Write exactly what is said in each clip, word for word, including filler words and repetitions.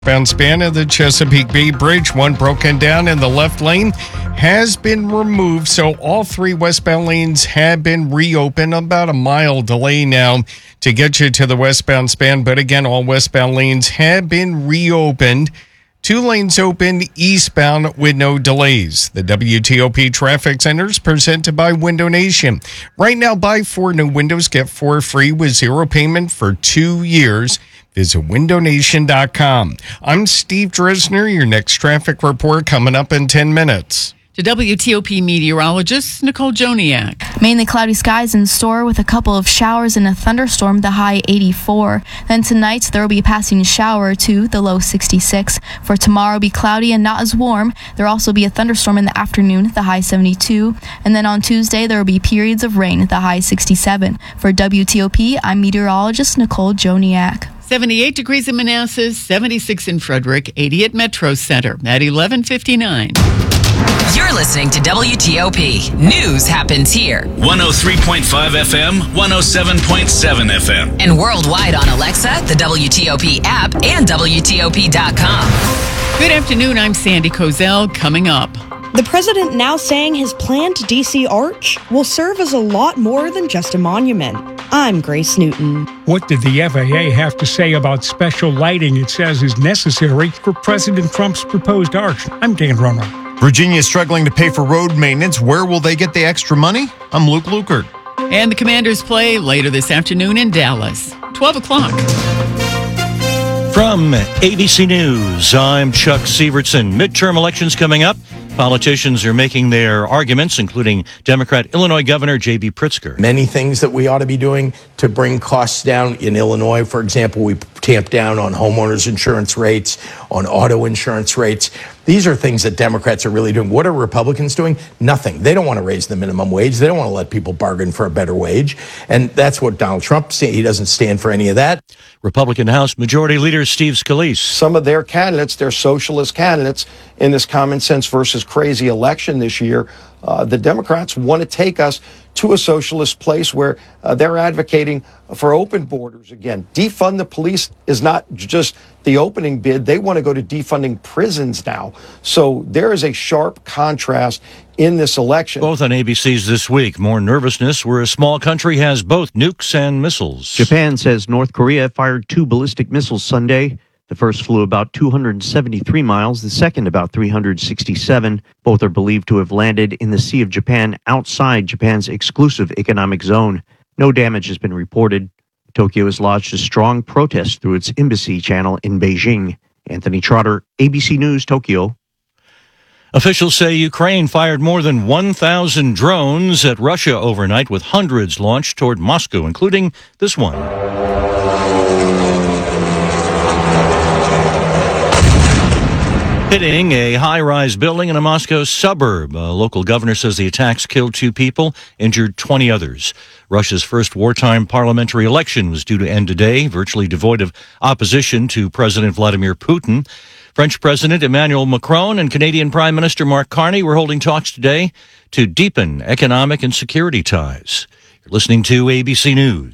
Bound span of the Chesapeake Bay Bridge, one broken down in the left lane, has been removed. So all three westbound lanes have been reopened. About a mile delay now to get you to the westbound span. But again, all westbound lanes have been reopened. Two lanes open eastbound with no delays. The W T O P Traffic Center is presented by Window Nation. Right now, buy four new windows, get four free with zero payment for two years. Visit window nation dot com. I'm Steve Dresner. Your next traffic report coming up in ten minutes. To W T O P meteorologist Nicole Joniak. Mainly cloudy skies in store with a couple of showers and a thunderstorm, the high eighty-four. Then tonight there will be a passing shower or two, the low sixty-six. For tomorrow, be cloudy and not as warm. There will also be a thunderstorm in the afternoon, the high seventy-two. And then on Tuesday there will be periods of rain, the high sixty-seven. For W T O P, I'm meteorologist Nicole Joniak. seventy-eight degrees in Manassas, seventy-six in Frederick, eighty at Metro Center at eleven fifty-nine. You're listening to W T O P. News happens here. one oh three point five F M, one oh seven point seven F M. And worldwide on Alexa, the W T O P app, and W T O P dot com. Good afternoon, I'm Sandy Kozel. Coming up. The president now saying his planned D C arch will serve as a lot more than just a monument. I'm Grace Newton. What did the F A A have to say about special lighting it says is necessary for President Trump's proposed arch? I'm Dan Rono. Virginia is struggling to pay for road maintenance. Where will they get the extra money? I'm Luke Lukert. And the Commanders play later this afternoon in Dallas, twelve o'clock. From A B C News, I'm Chuck Sievertson. Midterm elections coming up. Politicians are making their arguments, including Democrat Illinois Governor J B Pritzker. Many things that we ought to be doing to bring costs down. In Illinois, for example, we tamped down on homeowners insurance rates, on auto insurance rates. These are things that Democrats are really doing. What are Republicans doing? Nothing. They don't want to raise the minimum wage. They don't want to let people bargain for a better wage. And that's what Donald Trump said. He doesn't stand for any of that. Republican House Majority Leader Steve Scalise. Some of their candidates, their socialist candidates, in this common sense versus crazy election this year, uh, the Democrats want to take us to a socialist place where uh, they're advocating for open borders again. Defund the police is not just the opening bid. They want to go to defunding prisons now. So there is a sharp contrast in this election. Both on A B C's This Week. More nervousness where a small country has both nukes and missiles. Japan says North Korea fired two ballistic missiles Sunday. The first flew about two hundred seventy-three miles, the second about three hundred sixty-seven. Both are believed to have landed in the Sea of Japan outside Japan's exclusive economic zone. No damage has been reported. Tokyo has lodged a strong protest through its embassy channel in Beijing. Anthony Trotter, A B C News, Tokyo. Officials say Ukraine fired more than one thousand drones at Russia overnight, with hundreds launched toward Moscow, including this one. Hitting a high-rise building in a Moscow suburb. A local governor says the attacks killed two people, injured twenty others. Russia's first wartime parliamentary election was due to end today, virtually devoid of opposition to President Vladimir Putin. French President Emmanuel Macron and Canadian Prime Minister Mark Carney were holding talks today to deepen economic and security ties. You're listening to A B C News.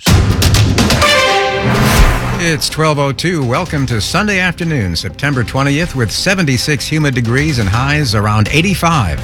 It's twelve oh two. Welcome to Sunday afternoon, September twentieth, with seventy-six humid degrees and highs around eighty-five.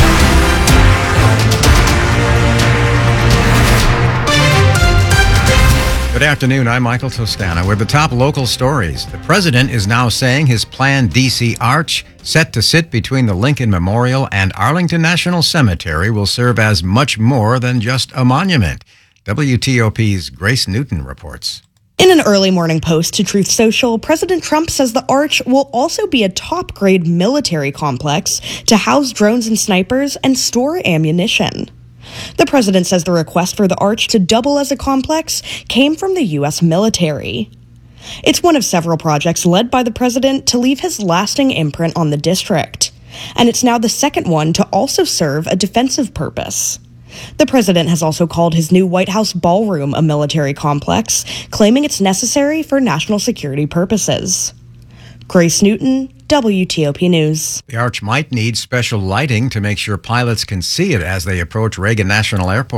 Good afternoon, I'm Michael Toscana with the top local stories. The president is now saying his planned D C arch, set to sit between the Lincoln Memorial and Arlington National Cemetery, will serve as much more than just a monument. W T O P's Grace Newton reports. In an early morning post to Truth Social, President Trump says the arch will also be a top-grade military complex to house drones and snipers and store ammunition. The president says the request for the arch to double as a complex came from the U S military. It's one of several projects led by the president to leave his lasting imprint on the district. And it's now the second one to also serve a defensive purpose. The president has also called his new White House ballroom a military complex, claiming it's necessary for national security purposes. Grace Newton, W T O P News. The arch might need special lighting to make sure pilots can see it as they approach Reagan National Airport.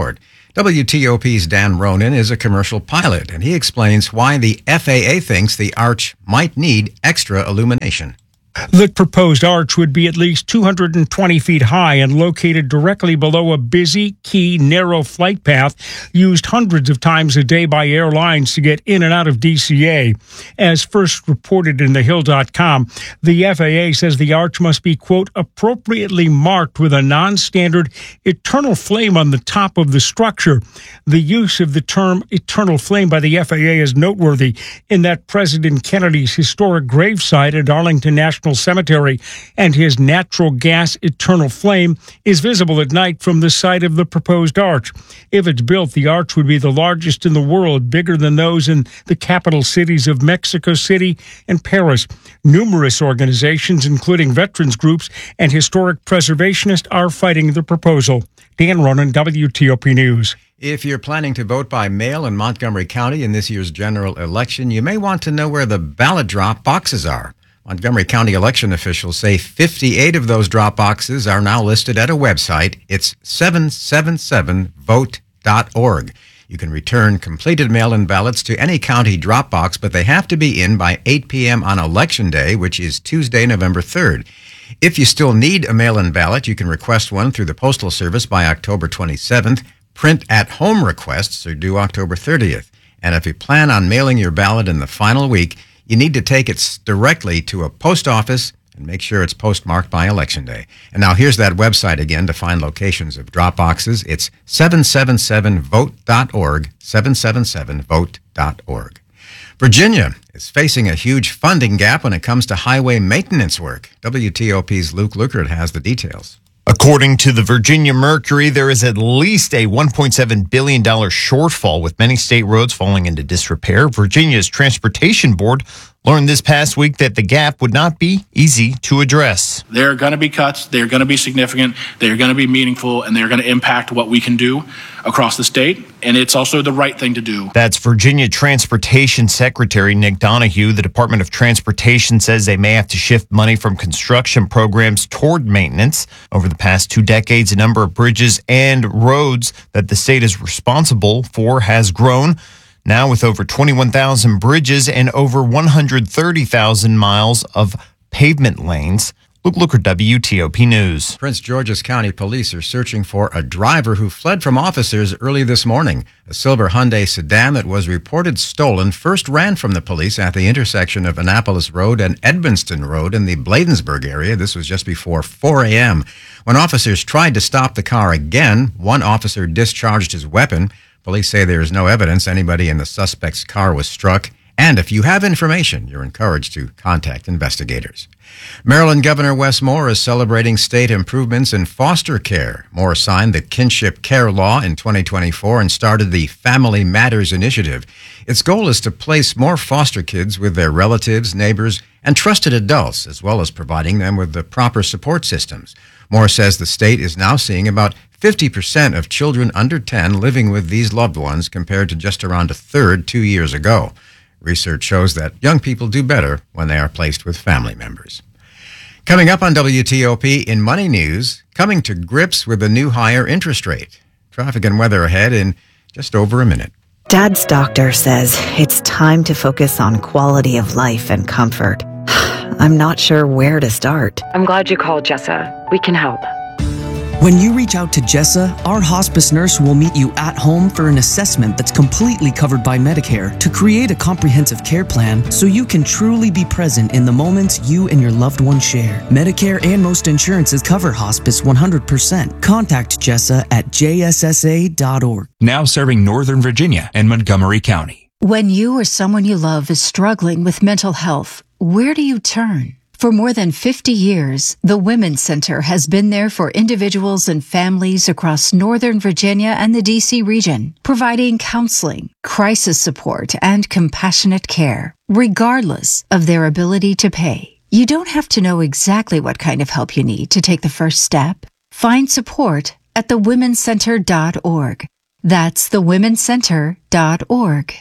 W T O P's Dan Ronan is a commercial pilot, and he explains why the F A A thinks the arch might need extra illumination. The proposed arch would be at least two hundred twenty feet high and located directly below a busy, key, narrow flight path used hundreds of times a day by airlines to get in and out of D C A. As first reported in the hill dot com, the F A A says the arch must be, quote, appropriately marked with a non-standard eternal flame on the top of the structure. The use of the term eternal flame by the F A A is noteworthy in that President Kennedy's historic gravesite at Arlington National Cemetery and his natural gas eternal flame is visible at night from the site of the proposed arch. If it's built, the arch would be the largest in the world, bigger than those in the capital cities of Mexico City and Paris. Numerous organizations, including veterans groups and historic preservationists, are fighting the proposal. Dan Ronan, W T O P News. If you're planning to vote by mail in Montgomery County in this year's general election, you may want to know where the ballot drop boxes are. Montgomery County election officials say fifty-eight of those drop boxes are now listed at a website. It's seven seven seven vote dot org. You can return completed mail-in ballots to any county drop box, but they have to be in by eight p.m. on Election Day, which is Tuesday, November third. If you still need a mail-in ballot, you can request one through the Postal Service by October twenty-seventh. Print-at-home requests are due October thirtieth. And if you plan on mailing your ballot in the final week, you need to take it directly to a post office and make sure it's postmarked by Election Day. And now here's that website again to find locations of drop boxes. It's seven seven seven vote dot org, seven seven seven vote dot org. Virginia is facing a huge funding gap when it comes to highway maintenance work. W T O P's Luke Lukert has the details. According to the Virginia Mercury, there is at least a one point seven billion dollars shortfall, with many state roads falling into disrepair. Virginia's Transportation Board learned this past week that the gap would not be easy to address. There are going to be cuts. They're going to be significant. They're going to be meaningful, and they're going to impact what we can do across the state. And it's also the right thing to do. That's Virginia Transportation Secretary Nick Donahue. The Department of Transportation says they may have to shift money from construction programs toward maintenance. Over the past two decades, the number of bridges and roads that the state is responsible for has grown. Now with over twenty-one thousand bridges and over one hundred thirty thousand miles of pavement lanes. Luke Lukert, W T O P News. Prince George's County Police are searching for a driver who fled from officers early this morning. A silver Hyundai sedan that was reported stolen first ran from the police at the intersection of Annapolis Road and Edmonston Road in the Bladensburg area. This was just before four a.m. When officers tried to stop the car again, one officer discharged his weapon. Police say there is no evidence anybody in the suspect's car was struck. And if you have information, you're encouraged to contact investigators. Maryland Governor Wes Moore is celebrating state improvements in foster care. Moore signed the Kinship Care Law in twenty twenty-four and started the Family Matters Initiative. Its goal is to place more foster kids with their relatives, neighbors, and trusted adults, as well as providing them with the proper support systems. Moore says the state is now seeing about fifty percent of children under ten living with these loved ones, compared to just around a third two years ago. Research shows that young people do better when they are placed with family members. Coming up on W T O P in Money News, coming to grips with the new higher interest rate. Traffic and weather ahead in just over a minute. Dad's doctor says it's time to focus on quality of life and comfort. I'm not sure where to start. I'm glad you called, Jessa. We can help. When you reach out to Jessa, our hospice nurse will meet you at home for an assessment that's completely covered by Medicare to create a comprehensive care plan so you can truly be present in the moments you and your loved one share. Medicare and most insurances cover hospice one hundred percent. Contact Jessa at j s s a dot org. Now serving Northern Virginia and Montgomery County. When you or someone you love is struggling with mental health, where do you turn? For more than fifty years, the Women's Center has been there for individuals and families across Northern Virginia and the D C region, providing counseling, crisis support, and compassionate care, regardless of their ability to pay. You don't have to know exactly what kind of help you need to take the first step. Find support at the women's center dot org. That's the women's center dot org.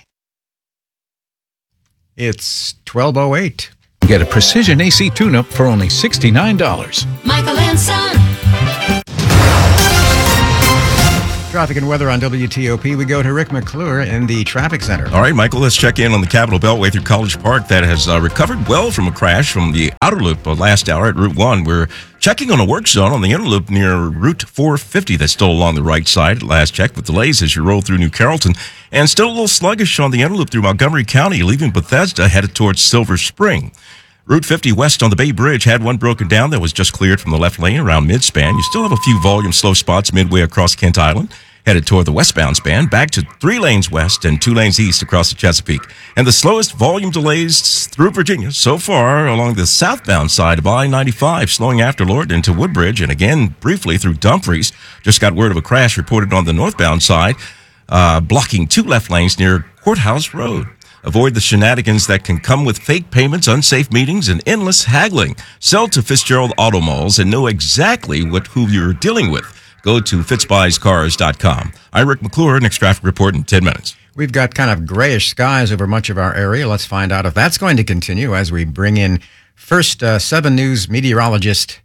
It's twelve oh eight. Get a precision A C tune-up for only sixty-nine dollars. Michael and Son. traffic and weather on W T O P. We go to Rick McClure in the traffic center. All right, Michael, let's check in on the Capitol Beltway through College Park that has uh, recovered well from a crash from the outer loop uh, last hour at Route one. We're checking on a work zone on the inner loop near Route four fifty that's still along the right side. Last check with delays as you roll through New Carrollton. And still a little sluggish on the inner loop through Montgomery County, leaving Bethesda headed towards Silver Spring. Route fifty west on the Bay Bridge had one broken down that was just cleared from the left lane around mid-span. You still have a few volume slow spots midway across Kent Island, headed toward the westbound span, back to three lanes west and two lanes east across the Chesapeake. And the slowest volume delays through Virginia so far along the southbound side of I ninety-five, slowing after Lord into Woodbridge, and again briefly through Dumfries. Just got word of a crash reported on the northbound side, uh, blocking two left lanes near Courthouse Road. Avoid the shenanigans that can come with fake payments, unsafe meetings, and endless haggling. Sell to Fitzgerald Auto Malls and know exactly what who you're dealing with. Go to fitzbuys cars dot com. I'm Rick McClure. Next traffic report in ten minutes. We've got kind of grayish skies over much of our area. Let's find out if that's going to continue as we bring in first uh, seven News meteorologist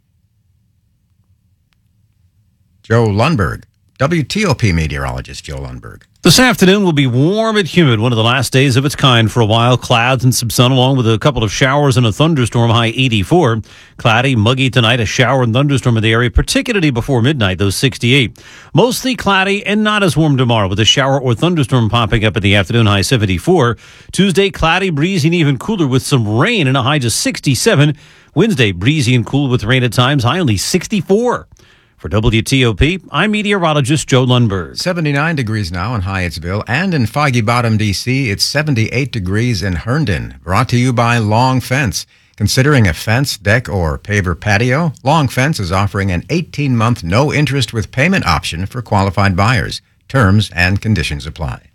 Joe Lundberg. W T O P meteorologist Joe Lundberg. This afternoon will be warm and humid, one of the last days of its kind for a while. Clouds and some sun, along with a couple of showers and a thunderstorm, high eighty-four. Cloudy, muggy tonight, a shower and thunderstorm in the area, particularly before midnight, those sixty-eight. Mostly cloudy and not as warm tomorrow, with a shower or thunderstorm popping up in the afternoon, high seventy-four. Tuesday, cloudy, breezy, and even cooler with some rain and a high to sixty-seven. Wednesday, breezy and cool with rain at times, high only sixty-four. For W T O P, I'm meteorologist Joe Lundberg. seventy-nine degrees now in Hyattsville, and in Foggy Bottom, D C, it's seventy-eight degrees in Herndon. Brought to you by Long Fence. Considering a fence, deck, or paver patio, Long Fence is offering an eighteen-month no-interest with payment option for qualified buyers. Terms and conditions apply.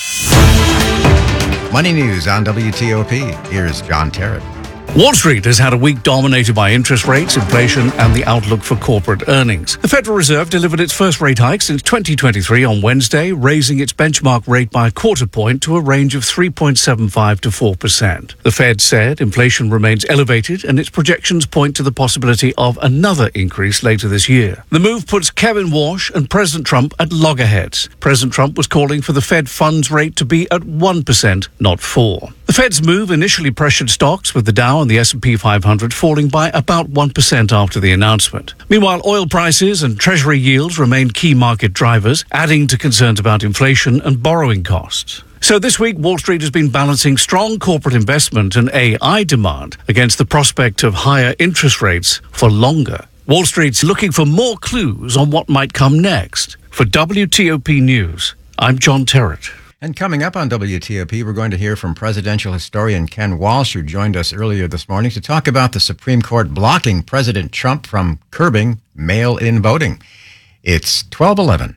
Money News on W T O P. Here's John Terrett. Wall Street has had a week dominated by interest rates, inflation, and the outlook for corporate earnings. The Federal Reserve delivered its first rate hike since twenty twenty-three on Wednesday, raising its benchmark rate by a quarter point to a range of three point seven five to four percent. The Fed said inflation remains elevated and its projections point to the possibility of another increase later this year. The move puts Kevin Walsh and President Trump at loggerheads. President Trump was calling for the Fed funds rate to be at one percent, not four percent. The Fed's move initially pressured stocks, with the Dow and the S and P five hundred falling by about one percent after the announcement. Meanwhile, oil prices and Treasury yields remain key market drivers, adding to concerns about inflation and borrowing costs. So this week, Wall Street has been balancing strong corporate investment and A I demand against the prospect of higher interest rates for longer. Wall Street's looking for more clues on what might come next. For W T O P News, I'm John Terrett. And coming up on W T O P, we're going to hear from presidential historian Ken Walsh, who joined us earlier this morning to talk about the Supreme Court blocking President Trump from curbing mail-in voting. It's twelve eleven.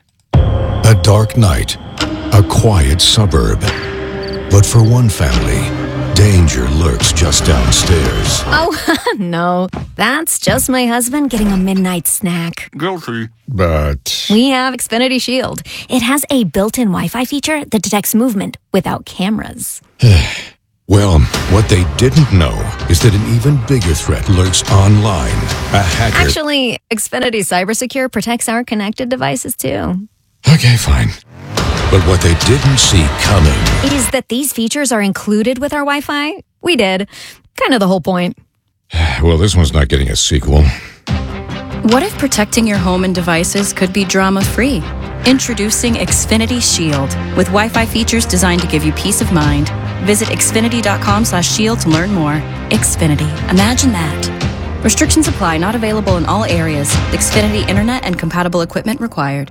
A dark night, a quiet suburb. But for one family, danger lurks just downstairs. Oh, no. That's just my husband getting a midnight snack. Guilty. But We have Xfinity Shield. It has a built-in Wi-Fi feature that detects movement without cameras. well, what they didn't know is that an even bigger threat lurks online. A hacker. Actually, Xfinity Cybersecure protects our connected devices, too. Okay, fine. But what they didn't see coming is that these features are included with our Wi-Fi. We did. Kind of the whole point. Well, this one's not getting a sequel. What if protecting your home and devices could be drama-free? Introducing Xfinity Shield, with Wi-Fi features designed to give you peace of mind. Visit xfinity.com slash shield to learn more. Xfinity. Imagine that. Restrictions apply. Not available in all areas. Xfinity Internet and compatible equipment required.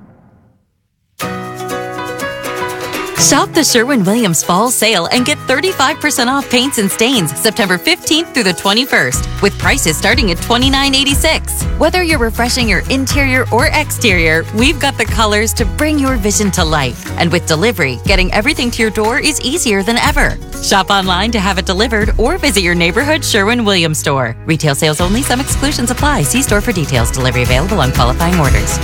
Shop the Sherwin-Williams Fall Sale and get thirty-five percent off paints and stains September fifteenth through the twenty-first, with prices starting at twenty-nine eighty-six. Whether you're refreshing your interior or exterior, we've got the colors to bring your vision to life. And with delivery, getting everything to your door is easier than ever. Shop online to have it delivered or visit your neighborhood Sherwin-Williams store. Retail sales only. Some exclusions apply. See store for details. Delivery available on qualifying orders.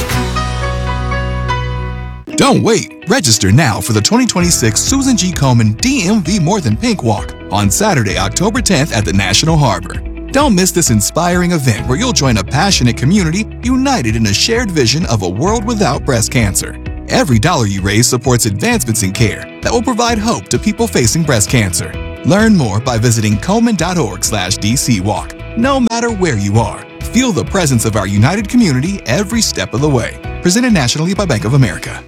Don't wait. Register now for the twenty twenty-six Susan G. Komen D M V More Than Pink Walk on Saturday, October tenth at the National Harbor. Don't miss this inspiring event where you'll join a passionate community united in a shared vision of a world without breast cancer. Every dollar you raise supports advancements in care that will provide hope to people facing breast cancer. Learn more by visiting Komen.org slash DC Walk. No matter where you are, feel the presence of our united community every step of the way. Presented nationally by Bank of America.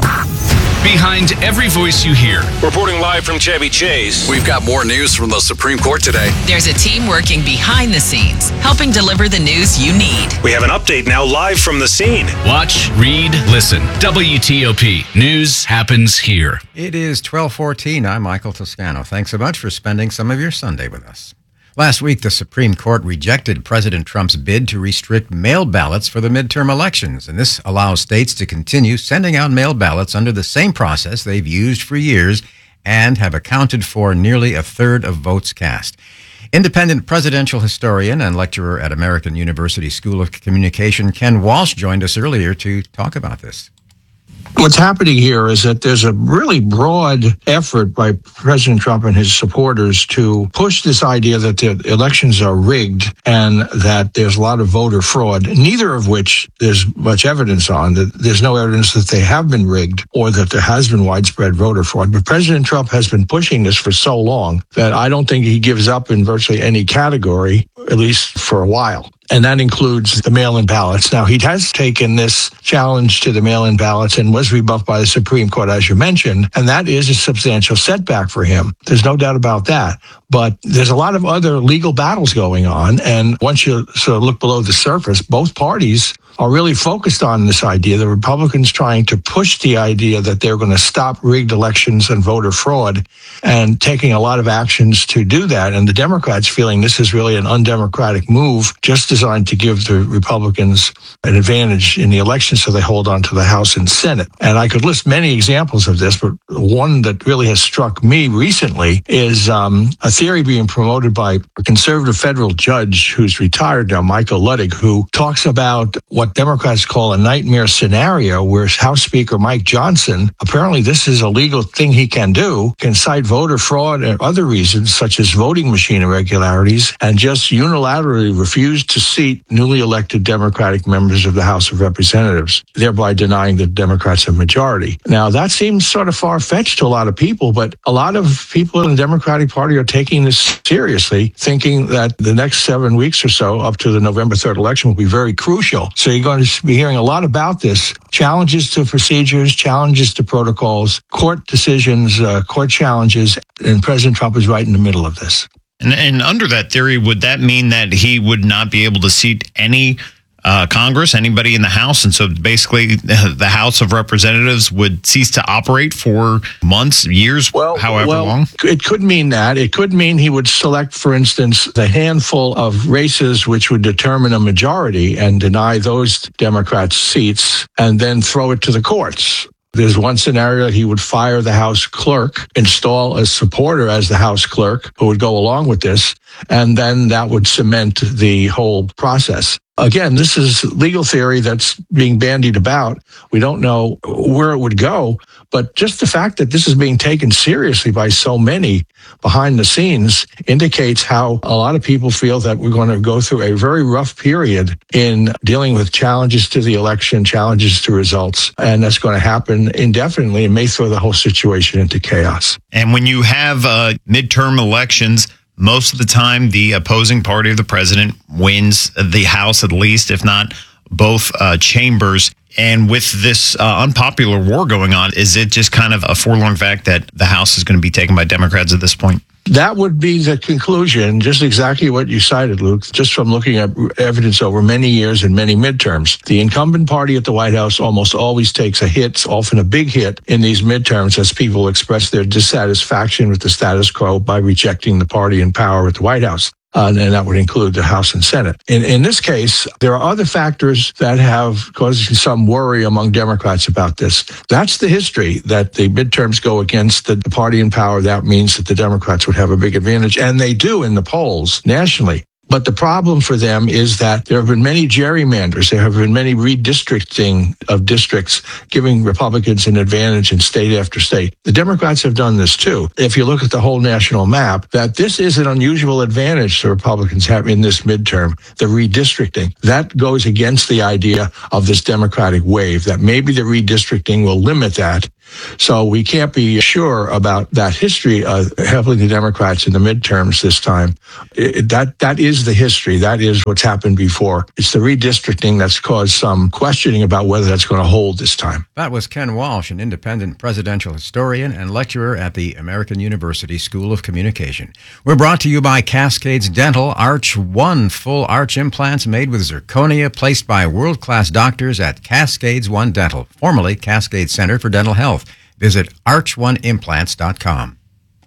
Behind every voice you hear. Reporting live from Chevy Chase. We've got more news from the Supreme Court today. There's a team working behind the scenes, helping deliver the news you need. We have an update now live from the scene. Watch, read, listen. W T O P. News happens here. It is twelve fourteen. I'm Michael Toscano. Thanks so much for spending some of your Sunday with us. Last week, the Supreme Court rejected President Trump's bid to restrict mail ballots for the midterm elections, and this allows states to continue sending out mail ballots under the same process they've used for years and have accounted for nearly a third of votes cast. Independent presidential historian and lecturer at American University School of Communication, Ken Walsh, joined us earlier to talk about this. What's happening here is that there's a really broad effort by President Trump and his supporters to push this idea that the elections are rigged and that there's a lot of voter fraud, neither of which there's much evidence on. That there's no evidence that they have been rigged or that there has been widespread voter fraud. But President Trump has been pushing this for so long that I don't think he gives up in virtually any category, at least for a while. And that includes the mail-in ballots. Now, he has taken this challenge to the mail-in ballots and was rebuffed by the Supreme Court, as you mentioned, and that is a substantial setback for him. There's no doubt about that. But there's a lot of other legal battles going on, and once you sort of look below the surface, both parties are really focused on this idea. The Republicans trying to push the idea that they're going to stop rigged elections and voter fraud and taking a lot of actions to do that. And the Democrats feeling this is really an undemocratic move just designed to give the Republicans an advantage in the election so they hold on to the House and Senate. And I could list many examples of this, but one that really has struck me recently is um, a theory being promoted by a conservative federal judge who's retired now, Michael Luttig, who talks about what Democrats call a nightmare scenario where House Speaker Mike Johnson, apparently this is a legal thing he can do, can cite voter fraud and other reasons such as voting machine irregularities and just unilaterally refuse to seat newly elected Democratic members of the House of Representatives, thereby denying the Democrats a majority. Now, that seems sort of far-fetched to a lot of people, but a lot of people in the Democratic Party are taking this seriously, thinking that the next seven weeks or so up to the November third election will be very crucial. So you're going to be hearing a lot about this. Challenges to procedures, challenges to protocols, court decisions, uh, court challenges, and President Trump is right in the middle of this. And, and under that theory, would that mean that he would not be able to seat any uh, Congress, anybody in the House? And so basically the House of Representatives would cease to operate for months, years, well, however well, long? It could mean that. It could mean he would select, for instance, the handful of races which would determine a majority and deny those Democrats seats and then throw it to the courts. There's one scenario that he would fire the House clerk, install a supporter as the House clerk who would go along with this, and then that would cement the whole process. Again, this is legal theory that's being bandied about. We don't know where it would go, but just the fact that this is being taken seriously by so many behind the scenes indicates how a lot of people feel that we're going to go through a very rough period in dealing with challenges to the election, challenges to results, and that's going to happen indefinitely and may throw the whole situation into chaos. And when you have uh, midterm elections, most of the time, the opposing party of the president wins the House, at least, if not both uh, chambers. And with this uh, unpopular war going on, is it just kind of a forlorn fact that the House is going to be taken by Democrats at this point? That would be the conclusion, just exactly what you cited, Luke, just from looking at evidence over many years and many midterms. The incumbent party at the White House almost always takes a hit, often a big hit, in these midterms as people express their dissatisfaction with the status quo by rejecting the party in power at the White House. Uh, and that would include the House and Senate. In, in this case, there are other factors that have caused some worry among Democrats about this. That's the history, that the midterms go against the, the party in power. That means that the Democrats would have a big advantage, and they do in the polls nationally. But the problem for them is that there have been many gerrymanders. There have been many redistricting of districts, giving Republicans an advantage in state after state. The Democrats have done this too. If you look at the whole national map, that this is an unusual advantage the Republicans have in this midterm, the redistricting. That goes against the idea of this Democratic wave, that maybe the redistricting will limit that. So we can't be sure about that history of helping the Democrats in the midterms this time. It, that that is the history. That is what's happened before. It's the redistricting that's caused some questioning about whether that's going to hold this time. That was Ken Walsh, an independent presidential historian and lecturer at the American University School of Communication. We're brought to you by Cascades Dental. Arch One full arch implants made with zirconia, placed by world-class doctors at Cascades One Dental, formerly Cascade Center for Dental Health. Visit arch one implants dot com.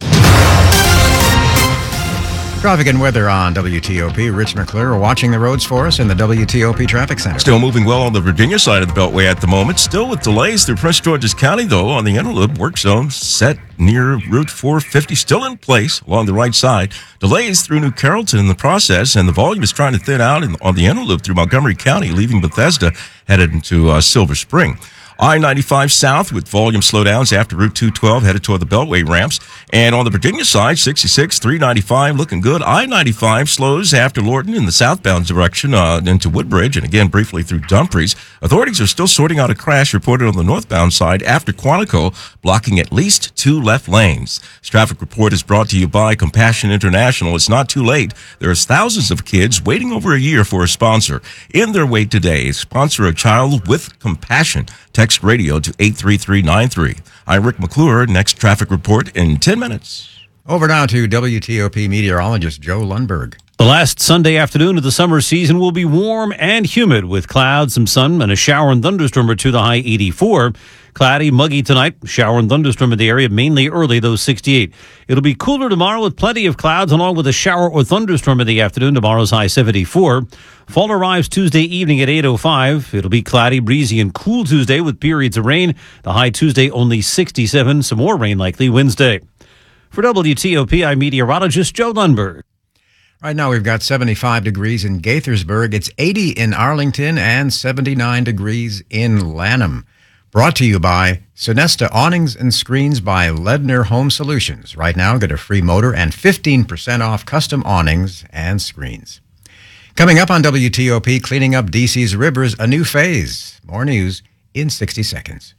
Traffic and weather on W T O P. Rich McClure watching the roads for us in the W T O P Traffic Center. Still moving well on the Virginia side of the Beltway at the moment. Still with delays through Prince George's County, though, on the Interloop. Work zone set near Route four fifty, still in place along the right side. Delays through New Carrollton in the process, and the volume is trying to thin out in, on the Interloop through Montgomery County, leaving Bethesda, headed into uh, Silver Spring. I ninety-five south with volume slowdowns after Route two twelve headed toward the Beltway ramps. And on the Virginia side, sixty-six, three ninety-five looking good. I ninety-five slows after Lorton in the southbound direction uh, into Woodbridge and again briefly through Dumfries. Authorities are still sorting out a crash reported on the northbound side after Quantico, blocking at least two left lanes. This traffic report is brought to you by Compassion International. It's not too late. There's thousands of kids waiting over a year for a sponsor. In their wait today, sponsor a child with compassion. Text radio to eight three three nine three. I'm Rick McClure. Next traffic report in ten minutes. Over now to W T O P meteorologist Joe Lundberg. The last Sunday afternoon of the summer season will be warm and humid with clouds, some sun, and a shower and thunderstorm or two, the high eighty-four. Cloudy, muggy tonight, shower and thunderstorm in the area, mainly early, though sixty-eight. It'll be cooler tomorrow with plenty of clouds, along with a shower or thunderstorm in the afternoon. Tomorrow's high seventy-four. Fall arrives Tuesday evening at eight oh five. It'll be cloudy, breezy, and cool Tuesday with periods of rain. The high Tuesday only sixty-seven. Some more rain likely Wednesday. For W T O P, I'm meteorologist Joe Lundberg. Right now we've got seventy-five degrees in Gaithersburg. It's eighty in Arlington and seventy-nine degrees in Lanham. Brought to you by Sonesta Awnings and Screens by Ledner Home Solutions. Right now, get a free motor and fifteen percent off custom awnings and screens. Coming up on W T O P, cleaning up D C's rivers, a new phase. More news in sixty seconds.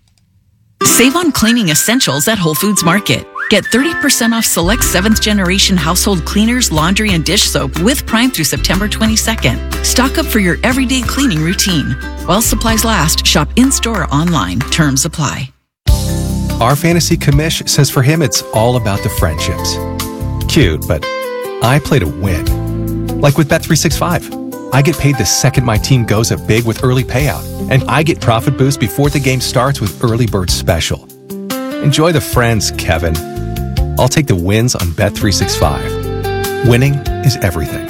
Save on cleaning essentials at Whole Foods Market. Get thirty percent off select seventh generation household cleaners, laundry, and dish soap with Prime through September twenty-second. Stock up for your everyday cleaning routine. While supplies last, shop in-store or online. Terms apply. Our fantasy commish says for him it's all about the friendships. Cute, but I play to win. Like with Bet three sixty-five. I get paid the second my team goes up big with early payout, and I get profit boost before the game starts with Early Bird Special. Enjoy the friends, Kevin. I'll take the wins on Bet three sixty-five. Winning is everything.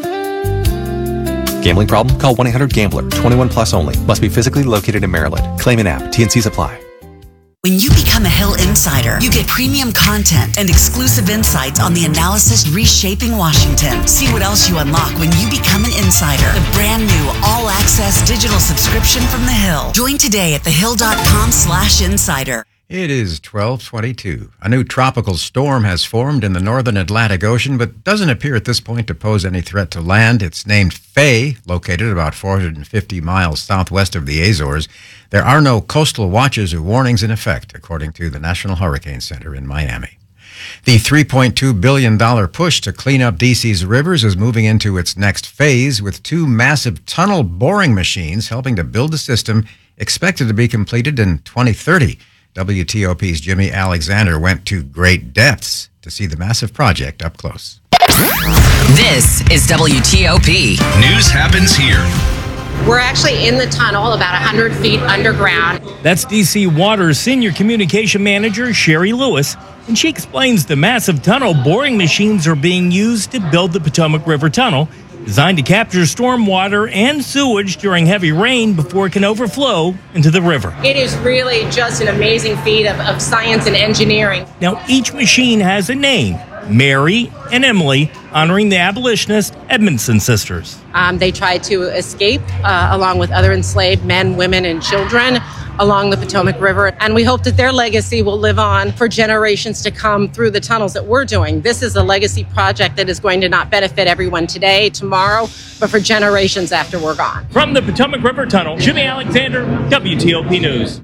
Gambling problem? Call one eight hundred gambler. twenty-one plus only. Must be physically located in Maryland. Claim an app. T N Cs apply. When you become a Hill Insider, you get premium content and exclusive insights on the analysis reshaping Washington. See what else you unlock when you become an insider. The brand new all-access digital subscription from The Hill. Join today at thehill.com slash insider. It is twelve twenty-two. A new tropical storm has formed in the northern Atlantic Ocean, but doesn't appear at this point to pose any threat to land. It's named Faye, located about four hundred fifty miles southwest of the Azores. There are no coastal watches or warnings in effect, according to the National Hurricane Center in Miami. The three point two billion dollars push to clean up D C's rivers is moving into its next phase, with two massive tunnel boring machines helping to build the system, expected to be completed in twenty thirty. W T O P's Jimmy Alexander went to great depths to see the massive project up close. This is W T O P. News happens here. We're actually in the tunnel about one hundred feet underground. That's D C Water's Senior Communication Manager, Sherry Lewis, and she explains the massive tunnel boring machines are being used to build the Potomac River Tunnel, designed to capture storm water and sewage during heavy rain before it can overflow into the river. It is really just an amazing feat of, of science and engineering. Now, each machine has a name. Mary and Emily, honoring the abolitionist Edmondson sisters. Um, they tried to escape uh, along with other enslaved men, women, and children along the Potomac River. And we hope that their legacy will live on for generations to come through the tunnels that we're doing. This is a legacy project that is going to not benefit everyone today, tomorrow, but for generations after we're gone. From the Potomac River Tunnel, Jimmy Alexander, W T O P News.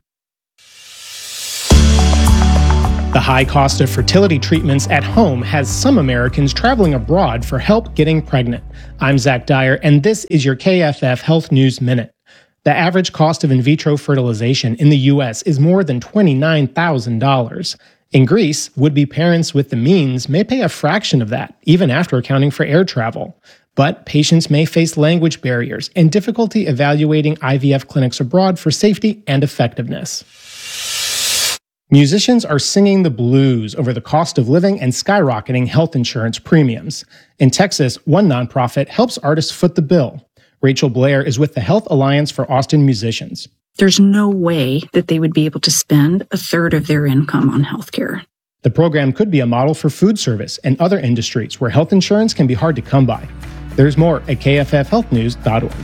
The high cost of fertility treatments at home has some Americans traveling abroad for help getting pregnant. I'm Zach Dyer, and this is your K F F Health News Minute. The average cost of in vitro fertilization in the U S is more than twenty-nine thousand dollars. In Greece, would-be parents with the means may pay a fraction of that, even after accounting for air travel. But patients may face language barriers and difficulty evaluating I V F clinics abroad for safety and effectiveness. Musicians are singing the blues over the cost of living and skyrocketing health insurance premiums. In Texas, one nonprofit helps artists foot the bill. Rachel Blair is with the Health Alliance for Austin Musicians. There's no way that they would be able to spend a third of their income on healthcare. The program could be a model for food service and other industries where health insurance can be hard to come by. There's more at K F F health news dot org.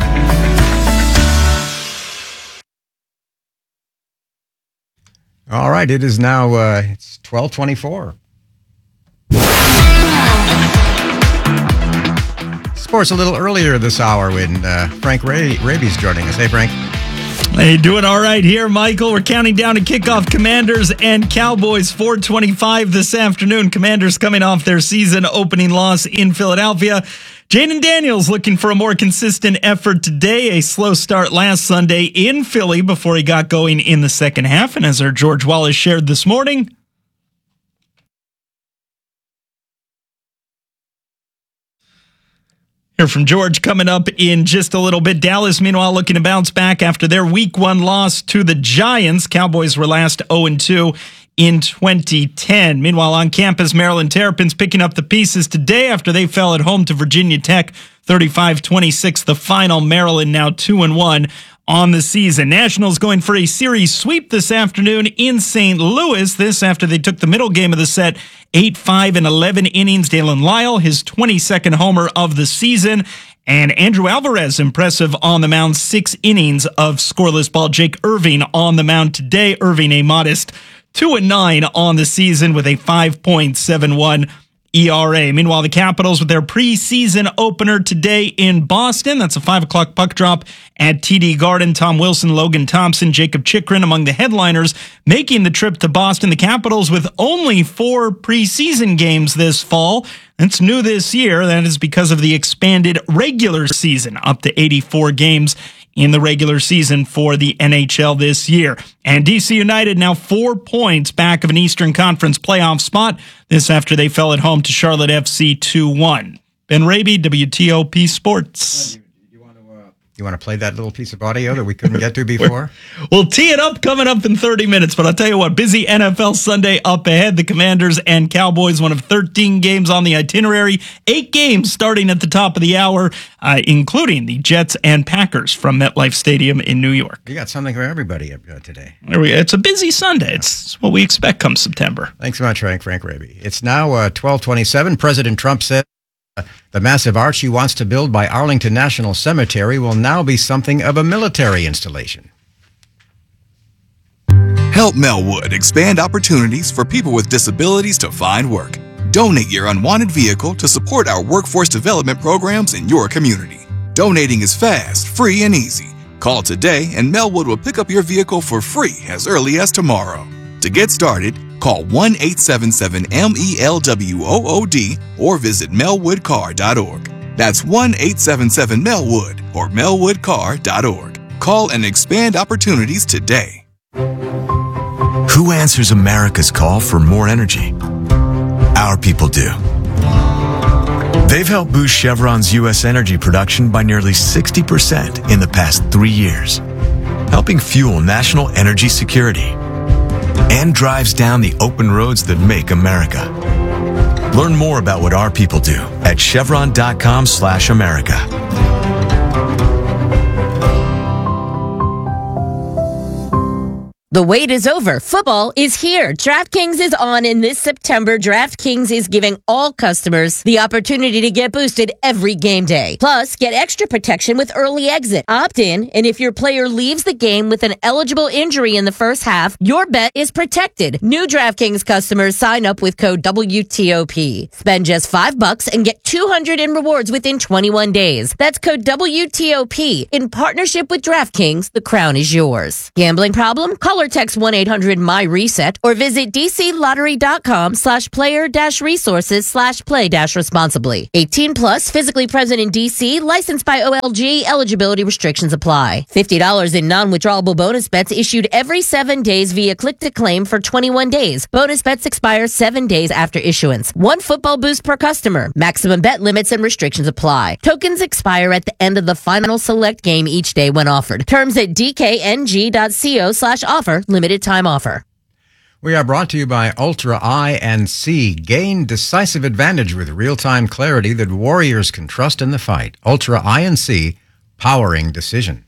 All right, it is now uh, it's twelve twenty-four. Sports a little earlier this hour when uh, Frank Ray- Raby's joining us. Hey, Frank. Hey, doing all right here, Michael. We're counting down to kickoff Commanders and Cowboys, four twenty-five this afternoon. Commanders coming off their season opening loss in Philadelphia. Jaden Daniels looking for a more consistent effort today. A slow start last Sunday in Philly before he got going in the second half. And as our George Wallace shared this morning, hear from George coming up in just a little bit. Dallas, meanwhile, looking to bounce back after their week one loss to the Giants. Cowboys were last oh and two in twenty ten. Meanwhile, on campus, Maryland Terrapins picking up the pieces today after they fell at home to Virginia Tech, thirty-five twenty-six. The final. Maryland now two and one on the season. Nationals going for a series sweep this afternoon in Saint Louis. This after they took the middle game of the set, eight five and eleven innings. Dalen Lyle, his twenty-second homer of the season. And Andrew Alvarez, impressive on the mound, six innings of scoreless ball. Jake Irving on the mound today. Irving a modest two and nine on the season with a five point seven one E R A. Meanwhile, the Capitals with their preseason opener today in Boston. That's a five o'clock puck drop at T D Garden. Tom Wilson, Logan Thompson, Jacob Chychrun among the headliners making the trip to Boston. The Capitals with only four preseason games this fall. That's new this year. That is because of the expanded regular season, up to eighty-four games in the regular season for the N H L this year. And D C United now four points back of an Eastern Conference playoff spot. This after they fell at home to Charlotte F C two one. Ben Raby, W T O P Sports. You want to play that little piece of audio that we couldn't get to before? We'll tee it up coming up in thirty minutes, but I'll tell you what, busy N F L Sunday up ahead. The Commanders and Cowboys, one of thirteen games on the itinerary. Eight games starting at the top of the hour, uh, including the Jets and Packers from MetLife Stadium in New York. You got something for everybody uh, today. There we go. It's a busy Sunday. It's what we expect come September. Thanks so much, Frank, Frank Raby. It's now uh, twelve twenty-seven. President Trump said the massive arch he wants to build by Arlington National Cemetery will now be something of a military installation. Help Melwood expand opportunities for people with disabilities to find work. Donate your unwanted vehicle to support our workforce development programs in your community. Donating is fast, free, and easy. Call today and Melwood will pick up your vehicle for free as early as tomorrow. To get started, call one eight seven seven M E L W O O D or visit melwood car dot org. That's one eight seven seven Melwood or melwood car dot org. Call and expand opportunities today. Who answers America's call for more energy? Our people do. They've helped boost Chevron's U S energy production by nearly sixty percent in the past three years, helping fuel national energy security, and drives down the open roads that make America. Learn more about what our people do at chevron.com slash America. The wait is over. Football is here. DraftKings is on, and this September, DraftKings is giving all customers the opportunity to get boosted every game day. Plus, get extra protection with early exit. Opt in, and if your player leaves the game with an eligible injury in the first half, your bet is protected. New DraftKings customers sign up with code W T O P. Spend just five bucks and get two hundred in rewards within twenty-one days. That's code W T O P. In partnership with DraftKings, the crown is yours. Gambling problem? Call or text one eight hundred M Y RESET or visit dclottery.com slash player dash resources slash play dash responsibly. eighteen plus, physically present in D C, licensed by O L G, eligibility restrictions apply. fifty dollars in non-withdrawable bonus bets issued every seven days via click-to-claim for twenty-one days. Bonus bets expire seven days after issuance. One football boost per customer. Maximum bet limits and restrictions apply. Tokens expire at the end of the final select game each day when offered. Terms at dkng.co slash offer. Limited time offer. We are brought to you by Ultra I and C. Gain decisive advantage with real-time clarity that warriors can trust in the fight. Ultra I and C, powering decision.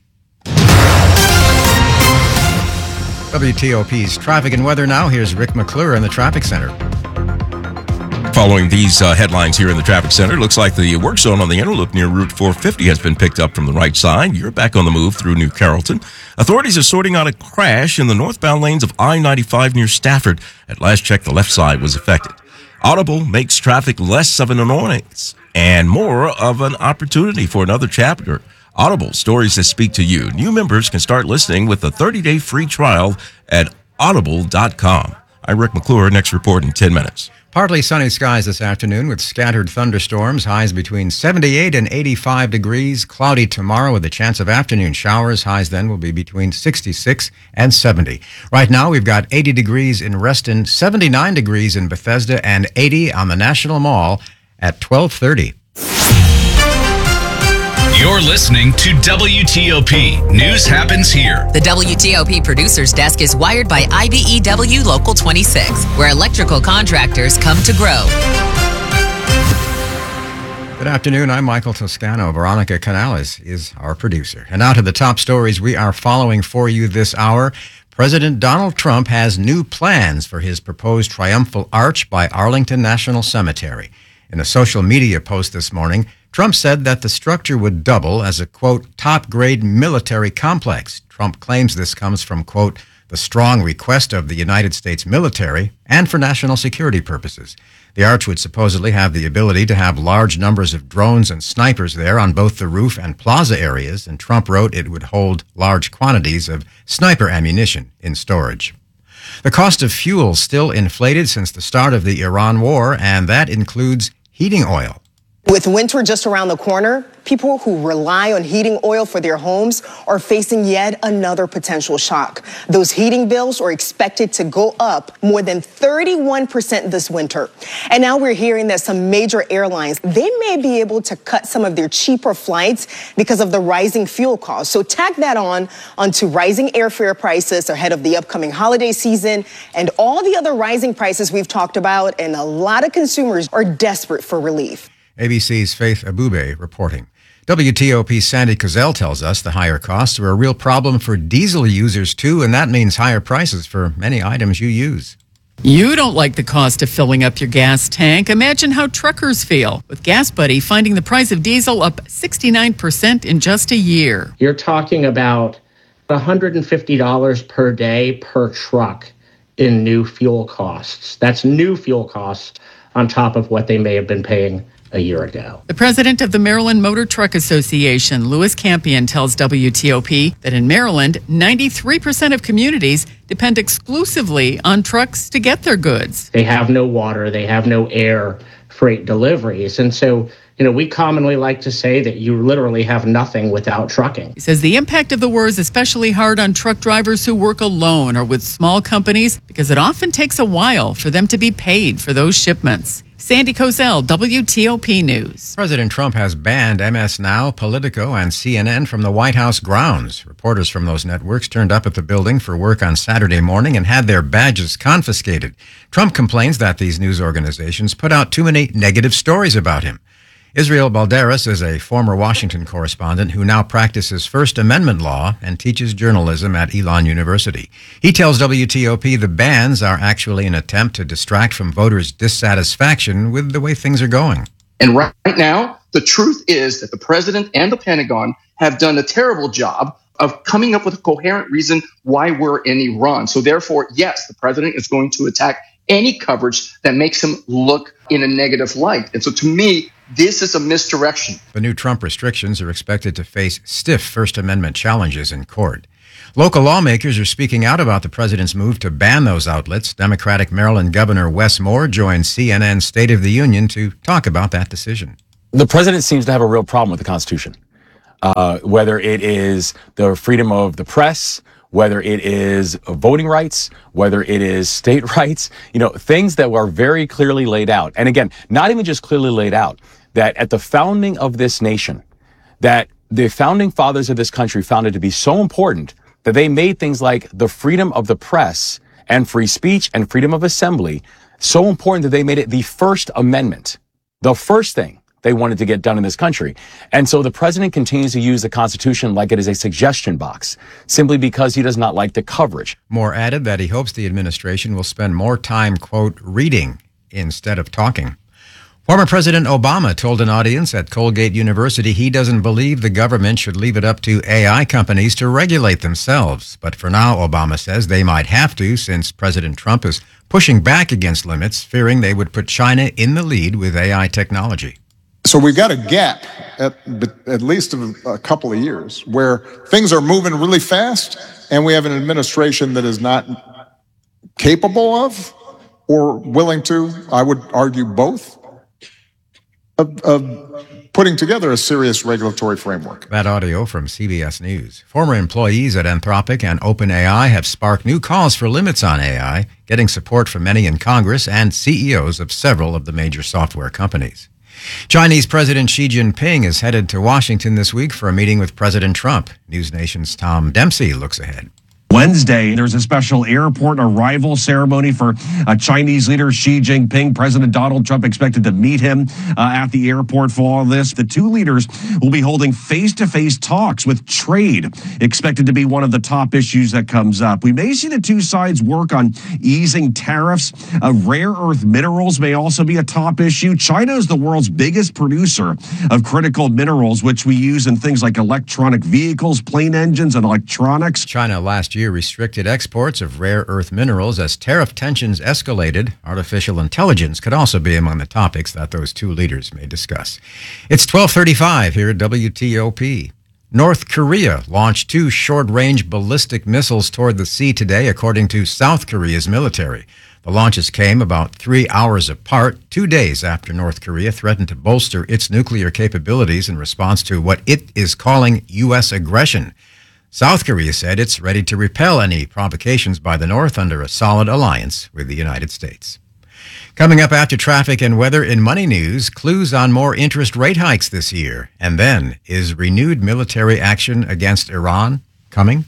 W T O P's traffic and weather now. Here's Rick McClure in the traffic center. Following these uh, headlines here in the traffic center, looks like the work zone on the inner loop near Route four fifty has been picked up from the right side. You're back on the move through New Carrollton. Authorities are sorting out a crash in the northbound lanes of I ninety-five near Stafford. At last check, the left side was affected. Audible makes traffic less of an annoyance and more of an opportunity for another chapter. Audible, stories that speak to you. New members can start listening with a thirty-day free trial at audible dot com. I'm Rick McClure. Next report in ten minutes. Partly sunny skies this afternoon with scattered thunderstorms, highs between seventy-eight and eighty-five degrees. Cloudy tomorrow with a chance of afternoon showers. Highs then will be between sixty-six and seventy. Right now we've got eighty degrees in Reston, seventy-nine degrees in Bethesda, and eighty on the National Mall at twelve thirty. You're listening to W T O P. News happens here. The W T O P producer's desk is wired by I B E W Local twenty-six, where electrical contractors come to grow. Good afternoon. I'm Michael Toscano. Veronica Canales is our producer. And now to the top stories we are following for you this hour. President Donald Trump has new plans for his proposed triumphal arch by Arlington National Cemetery. In a social media post this morning, Trump said that the structure would double as a, quote, top-grade military complex. Trump claims this comes from, quote, the strong request of the United States military and for national security purposes. The arch would supposedly have the ability to have large numbers of drones and snipers there on both the roof and plaza areas, and Trump wrote it would hold large quantities of sniper ammunition in storage. The cost of fuel still inflated since the start of the Iran war, and that includes heating oil. With winter just around the corner, people who rely on heating oil for their homes are facing yet another potential shock. Those heating bills are expected to go up more than thirty-one percent this winter. And now we're hearing that some major airlines, they may be able to cut some of their cheaper flights because of the rising fuel costs. So tack that on onto rising airfare prices ahead of the upcoming holiday season and all the other rising prices we've talked about, and a lot of consumers are desperate for relief. A B C's Faith Abube reporting. W T O P's Sandy Kozel tells us the higher costs are a real problem for diesel users too, and that means higher prices for many items you use. You don't like the cost of filling up your gas tank. Imagine how truckers feel, with Gas Buddy finding the price of diesel up sixty-nine percent in just a year. You're talking about one hundred fifty dollars per day per truck in new fuel costs. That's new fuel costs on top of what they may have been paying a year ago. The president of the Maryland Motor Truck Association, Louis Campion, tells W T O P that in Maryland, ninety-three percent of communities depend exclusively on trucks to get their goods. They have no water, they have no air freight deliveries. And so, you know, we commonly like to say that you literally have nothing without trucking. He says the impact of the war is especially hard on truck drivers who work alone or with small companies because it often takes a while for them to be paid for those shipments. Sandy Kozel, W T O P News. President Trump has banned M S Now, Politico, and C N N from the White House grounds. Reporters from those networks turned up at the building for work on Saturday morning and had their badges confiscated. Trump complains that these news organizations put out too many negative stories about him. Israel Balderas is a former Washington correspondent who now practices First Amendment law and teaches journalism at Elon University. He tells W T O P the bans are actually an attempt to distract from voters' dissatisfaction with the way things are going. And right now, the truth is that the president and the Pentagon have done a terrible job of coming up with a coherent reason why we're in Iran. So therefore, yes, the president is going to attack any coverage that makes him look in a negative light. And so to me, this is a misdirection. The new Trump restrictions are expected to face stiff First Amendment challenges in court. Local lawmakers are speaking out about the president's move to ban those outlets. Democratic Maryland Governor Wes Moore joined C N N's State of the Union to talk about that decision. The president seems to have a real problem with the Constitution, uh, whether it is the freedom of the press, whether it is voting rights, whether it is state rights, you know, things that were very clearly laid out. And again, not even just clearly laid out, that at the founding of this nation, that the founding fathers of this country found it to be so important that they made things like the freedom of the press and free speech and freedom of assembly so important that they made it the First Amendment, the first thing they wanted to get done in this country. And so the president continues to use the Constitution like it is a suggestion box, simply because he does not like the coverage. Moore added that he hopes the administration will spend more time, quote, reading instead of talking. Former President Obama told an audience at Colgate University he doesn't believe the government should leave it up to A I companies to regulate themselves. But for now, Obama says they might have to, since President Trump is pushing back against limits, fearing they would put China in the lead with A I technology. So we've got a gap at at least of a couple of years where things are moving really fast and we have an administration that is not capable of or willing to, I would argue both, of, of putting together a serious regulatory framework. That audio from C B S News. Former employees at Anthropic and OpenAI have sparked new calls for limits on A I, getting support from many in Congress and C E Os of several of the major software companies. Chinese President Xi Jinping is headed to Washington this week for a meeting with President Trump. News Nation's Tom Dempsey looks ahead. Wednesday, there's a special airport arrival ceremony for uh, Chinese leader Xi Jinping. President Donald Trump expected to meet him uh, at the airport for all of this. The two leaders will be holding face-to-face talks with trade, expected to be one of the top issues that comes up. We may see the two sides work on easing tariffs. Uh, rare earth minerals may also be a top issue. China is the world's biggest producer of critical minerals, which we use in things like electronic vehicles, plane engines, and electronics. China last year restricted exports of rare earth minerals as tariff tensions escalated. Artificial intelligence could also be among the topics that those two leaders may discuss. It's twelve thirty-five here at W T O P. North Korea launched two short-range ballistic missiles toward the sea today, according to South Korea's military. The launches came about three hours apart, two days after North Korea threatened to bolster its nuclear capabilities in response to what it is calling U S aggression. South Korea said it's ready to repel any provocations by the North under a solid alliance with the United States. Coming up after traffic and weather in Money News, clues on more interest rate hikes this year. And then, is renewed military action against Iran coming?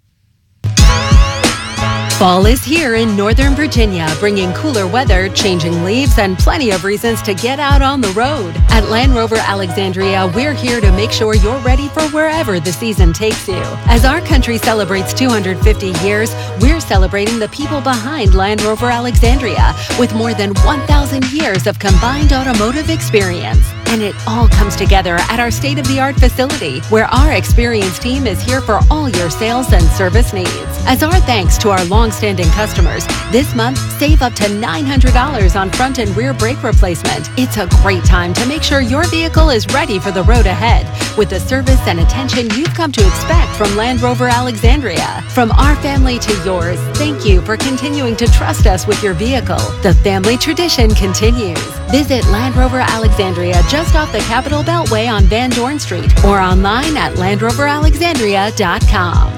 Fall is here in Northern Virginia, bringing cooler weather, changing leaves, and plenty of reasons to get out on the road. At Land Rover Alexandria, we're here to make sure you're ready for wherever the season takes you. As our country celebrates two hundred fifty years, we're celebrating the people behind Land Rover Alexandria with more than one thousand years of combined automotive experience. And it all comes together at our state-of-the-art facility, where our experienced team is here for all your sales and service needs. As our thanks to our long-standing customers, this month, save up to nine hundred dollars on front and rear brake replacement. It's a great time to make sure your vehicle is ready for the road ahead with the service and attention you've come to expect from Land Rover Alexandria. From our family to yours, thank you for continuing to trust us with your vehicle. The family tradition continues. Visit Land Rover Alexandria just off the Capitol Beltway on Van Dorn Street or online at land rover alexandria dot com.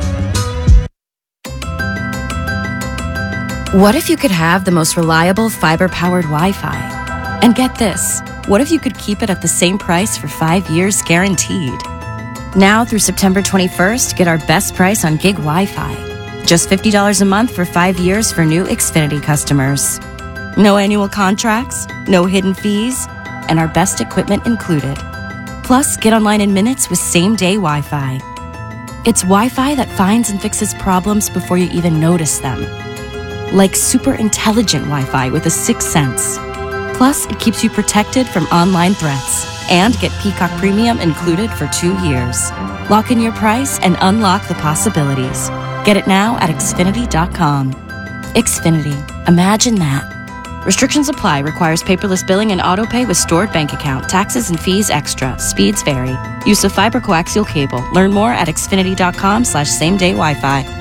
What if you could have the most reliable fiber-powered Wi-Fi? And get this, what if you could keep it at the same price for five years guaranteed? Now through September twenty-first, get our best price on gig Wi-Fi. Just fifty dollars a month for five years for new Xfinity customers. No annual contracts, no hidden fees, and our best equipment included. Plus, get online in minutes with same-day Wi-Fi. It's Wi-Fi that finds and fixes problems before you even notice them. Like super intelligent Wi-Fi with a sixth sense. Plus, it keeps you protected from online threats. And get Peacock Premium included for two years. Lock in your price and unlock the possibilities. Get it now at Xfinity dot com. Xfinity. Imagine that. Restrictions apply. Requires paperless billing and autopay with stored bank account. Taxes and fees extra. Speeds vary. Use of fiber coaxial cable. Learn more at Xfinity dot com slash same day Wi-Fi.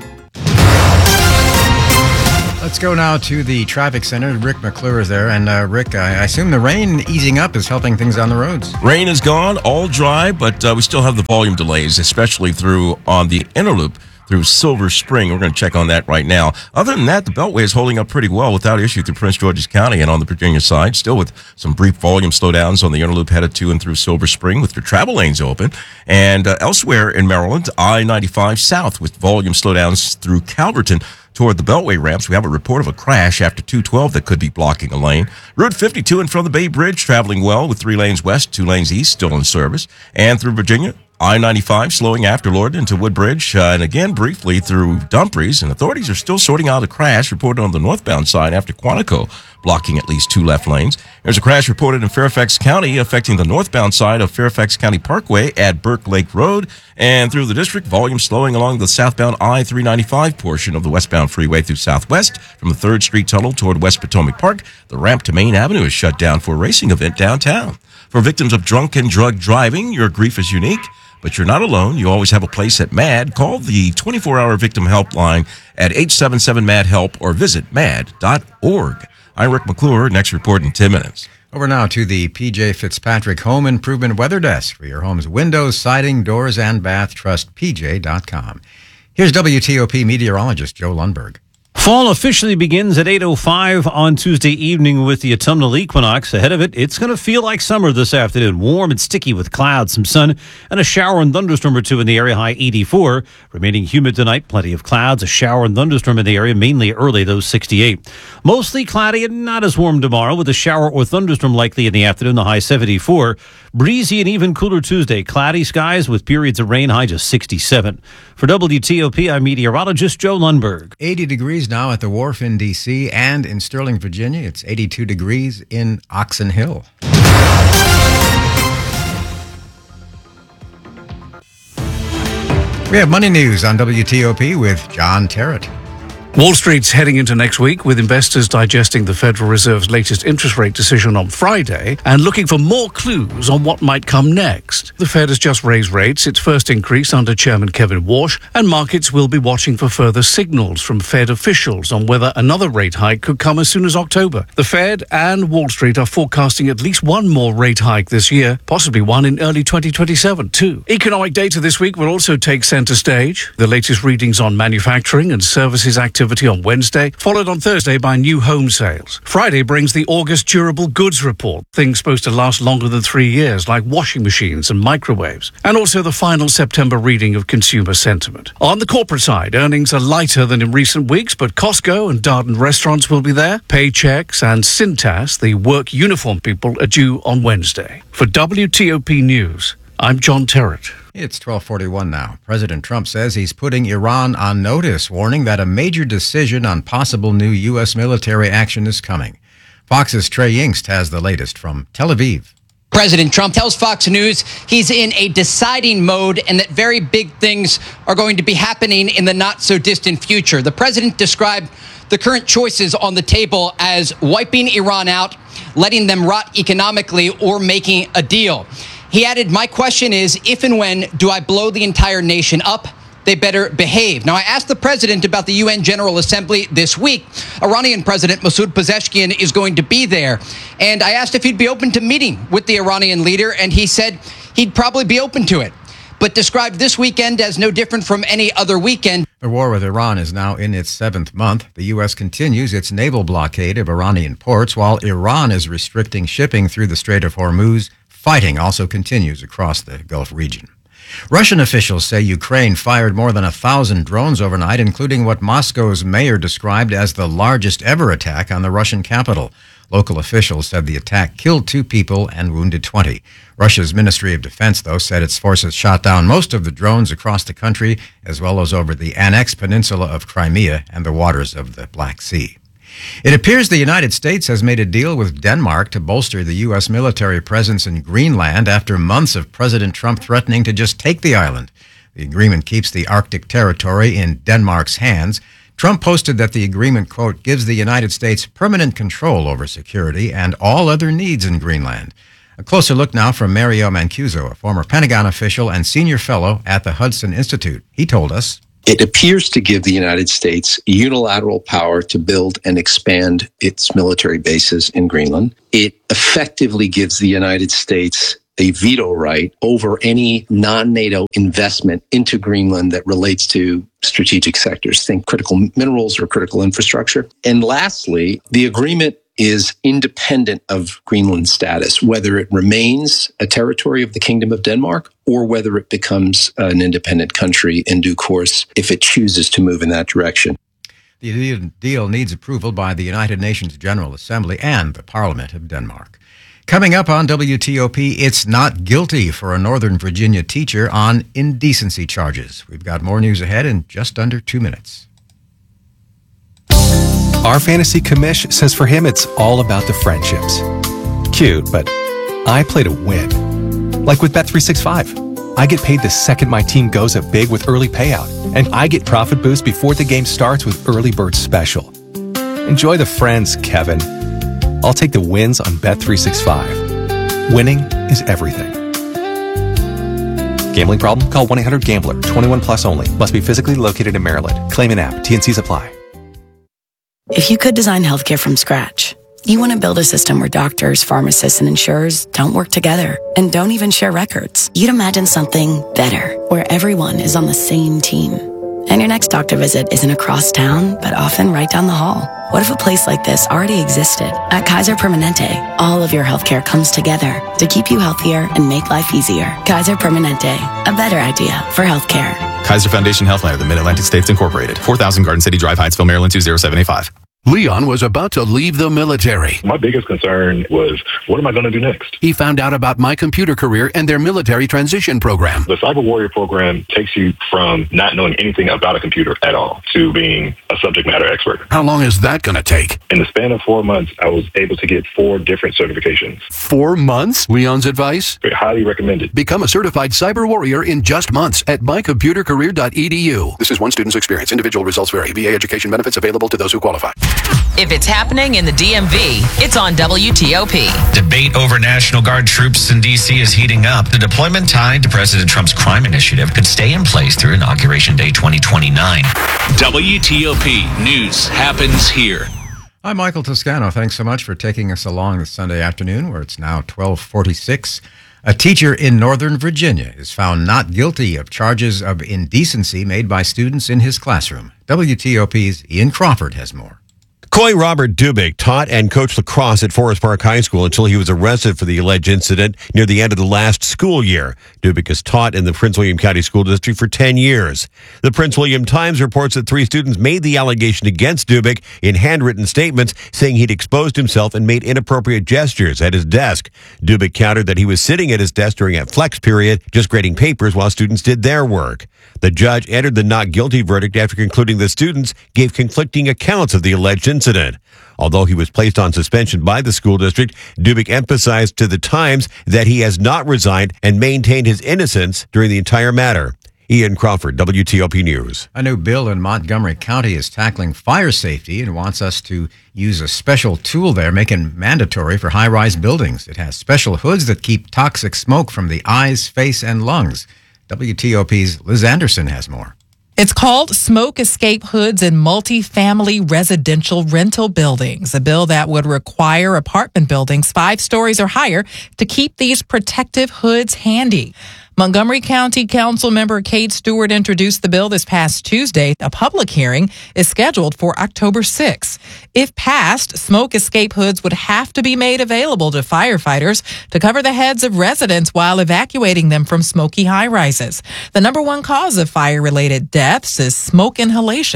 Let's go now to the traffic center. Rick McClure is there. And uh, Rick, I assume the rain easing up is helping things on the roads. Rain is gone, all dry, but uh, we still have the volume delays, especially through on the inner loop through Silver Spring. We're going to check on that right now. Other than that, the Beltway is holding up pretty well without issue through Prince George's County and on the Virginia side, still with some brief volume slowdowns on the inner loop headed to and through Silver Spring with your travel lanes open. And uh, elsewhere in Maryland, I ninety-five south with volume slowdowns through Calverton toward the Beltway ramps. We have a report of a crash after two twelve that could be blocking a lane. Route fifty-two in front of the Bay Bridge traveling well with three lanes west, two lanes east still in service. And through Virginia, I ninety-five slowing after Lorton into Woodbridge, uh, and again briefly through Dumfries, and authorities are still sorting out a crash reported on the northbound side after Quantico, blocking at least two left lanes. There's a crash reported in Fairfax County affecting the northbound side of Fairfax County Parkway at Burke Lake Road, and through the district, volume slowing along the southbound I three ninety-five portion of the westbound freeway through Southwest from the third Street Tunnel toward West Potomac Park. The ramp to Main Avenue is shut down for a racing event downtown. For victims of drunk and drug driving, your grief is unique. But you're not alone. You always have a place at MAD. Call the twenty-four hour victim helpline at eight seven seven M A D HELP or visit mad dot org. I'm Rick McClure. Next report in ten minutes. Over now to the P J Fitzpatrick Home Improvement Weather Desk for your home's windows, siding, doors, and bath. Trust P J dot com. Here's W T O P meteorologist Joe Lundberg. Fall officially begins at eight oh five on Tuesday evening with the autumnal equinox. Ahead of it, it's going to feel like summer this afternoon. Warm and sticky with clouds, some sun, and a shower and thunderstorm or two in the area, high eighty-four. Remaining humid tonight, plenty of clouds, a shower and thunderstorm in the area, mainly early, though sixty-eight. Mostly cloudy and not as warm tomorrow with a shower or thunderstorm likely in the afternoon, the high seventy-four. Breezy and even cooler Tuesday. Cloudy skies with periods of rain, high just sixty-seven. For W T O P, I'm meteorologist Joe Lundberg. eighty degrees now at the Wharf in D C and in Sterling, Virginia. It's eighty-two degrees in Oxon Hill. We have money news on W T O P with John Terrett. Wall Street's heading into next week with investors digesting the Federal Reserve's latest interest rate decision on Friday and looking for more clues on what might come next. The Fed has just raised rates, its first increase under Chairman Kevin Warsh, and markets will be watching for further signals from Fed officials on whether another rate hike could come as soon as October. The Fed and Wall Street are forecasting at least one more rate hike this year, possibly one in early twenty twenty-seven too. Economic data this week will also take center stage. The latest readings on manufacturing and services activity on Wednesday, followed on Thursday by new home sales. Friday brings the August durable goods report, things supposed to last longer than three years, like washing machines and microwaves, and also the final September reading of consumer sentiment. On the corporate side, earnings are lighter than in recent weeks, but Costco and Darden Restaurants will be there. Paychex and Cintas, the work uniform people, are due on Wednesday. For W T O P News, I'm John Terrett. It's twelve forty-one now. President Trump says he's putting Iran on notice, warning that a major decision on possible new U S military action is coming. Fox's Trey Yingst has the latest from Tel Aviv. President Trump tells Fox News he's in a deciding mode and that very big things are going to be happening in the not-so-distant future. The president described the current choices on the table as wiping Iran out, letting them rot economically, or making a deal. He added, "My question is, if and when do I blow the entire nation up? They better behave." Now, I asked the president about the U N General Assembly this week. Iranian President Masoud Pezeshkian is going to be there. And I asked if he'd be open to meeting with the Iranian leader, and he said he'd probably be open to it, but described this weekend as no different from any other weekend. The war with Iran is now in its seventh month. The U S continues its naval blockade of Iranian ports, while Iran is restricting shipping through the Strait of Hormuz. Fighting also continues across the Gulf region. Russian officials say Ukraine fired more than a thousand drones overnight, including what Moscow's mayor described as the largest ever attack on the Russian capital. Local officials said the attack killed two people and wounded twenty. Russia's Ministry of Defense, though, said its forces shot down most of the drones across the country, as well as over the annexed peninsula of Crimea and the waters of the Black Sea. It appears the United States has made a deal with Denmark to bolster the U S military presence in Greenland after months of President Trump threatening to just take the island. The agreement keeps the Arctic territory in Denmark's hands. Trump posted that the agreement, quote, gives the United States permanent control over security and all other needs in Greenland. A closer look now from Mario Mancuso, a former Pentagon official and senior fellow at the Hudson Institute. He told us, it appears to give the United States unilateral power to build and expand its military bases in Greenland. It effectively gives the United States a veto right over any non-NATO investment into Greenland that relates to strategic sectors. Think critical minerals or critical infrastructure. And lastly, the agreement is independent of Greenland's status, whether it remains a territory of the Kingdom of Denmark or whether it becomes an independent country in due course if it chooses to move in that direction. The deal needs approval by the United Nations General Assembly and the Parliament of Denmark. Coming up on W T O P, it's not guilty for a Northern Virginia teacher on indecency charges. We've got more news ahead in just under two minutes. Our fantasy commish says for him it's all about the friendships. Cute, but I play to win. Like with Bet three sixty-five. I get paid the second my team goes up big with early payout, and I get profit boost before the game starts with Early Bird Special. Enjoy the friends, Kevin. I'll take the wins on Bet three sixty-five. Winning is everything. Gambling problem? Call one eight hundred gambler. twenty-one plus only. Must be physically located in Maryland. Claim an app. T N Cs apply. If you could design healthcare from scratch, you want to build a system where doctors, pharmacists, and insurers don't work together and don't even share records. You'd imagine something better, where everyone is on the same team. And your next doctor visit isn't across town, but often right down the hall. What if a place like this already existed? At Kaiser Permanente, all of your healthcare comes together to keep you healthier and make life easier. Kaiser Permanente, a better idea for healthcare. Kaiser Foundation Healthline of the Mid-Atlantic States Incorporated. four thousand Garden City Drive, Hyattsville, Maryland, two zero seven eight five. Leon was about to leave the military. My biggest concern was, what am I going to do next? He found out about My Computer Career and their military transition program. The Cyber Warrior program takes you from not knowing anything about a computer at all to being a subject matter expert. How long is that going to take? In the span of four months, I was able to get four different certifications. Four months? Leon's advice? Highly recommended. Become a certified cyber warrior in just months at my computer career dot e d u. This is one student's experience. Individual results vary. V A education benefits available to those who qualify. If it's happening in the D M V, it's on W T O P. Debate over National Guard troops in D C is heating up. The deployment tied to President Trump's crime initiative could stay in place through Inauguration Day twenty twenty-nine. W T O P News happens here. I'm Michael Toscano. Thanks so much for taking us along this Sunday afternoon, where it's now twelve forty-six. A teacher in Northern Virginia is found not guilty of charges of indecency made by students in his classroom. W T O P's Ian Crawford has more. Coy Robert Dubik taught and coached lacrosse at Forest Park High School until he was arrested for the alleged incident near the end of the last school year. Dubik has taught in the Prince William County School District for ten years. The Prince William Times reports that three students made the allegation against Dubik in handwritten statements, saying he'd exposed himself and made inappropriate gestures at his desk. Dubik countered that he was sitting at his desk during a flex period, just grading papers while students did their work. The judge entered the not guilty verdict after concluding the students gave conflicting accounts of the alleged incident. Although he was placed on suspension by the school district, Dubik emphasized to the Times that he has not resigned and maintained his innocence during the entire matter. Ian Crawford, W T O P News. A new bill in Montgomery County is tackling fire safety and wants us to use a special tool there, making it mandatory for high-rise buildings. It has special hoods that keep toxic smoke from the eyes, face, and lungs. W T O P's Liz Anderson has more. It's called Smoke Escape Hoods in Multifamily Residential Rental Buildings, a bill that would require apartment buildings five stories or higher to keep these protective hoods handy. Montgomery County Council member Kate Stewart introduced the bill this past Tuesday. A public hearing is scheduled for October sixth. If passed, smoke escape hoods would have to be made available to firefighters to cover the heads of residents while evacuating them from smoky high-rises. The number one cause of fire-related deaths is smoke inhalation.